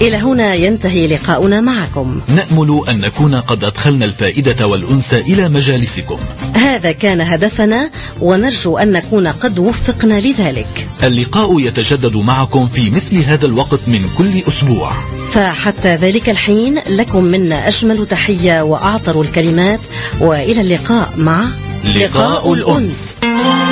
إلى هنا ينتهي لقاؤنا معكم. نأمل أن نكون قد أدخلنا الفائدة والأنس إلى مجالسكم. هذا كان هدفنا، ونرجو أن نكون قد وفقنا لذلك. اللقاء يتجدد معكم في مثل هذا الوقت من كل أسبوع، فحتى ذلك الحين لكم منا أجمل تحية وأعطر الكلمات، وإلى اللقاء مع لقاء الأنس.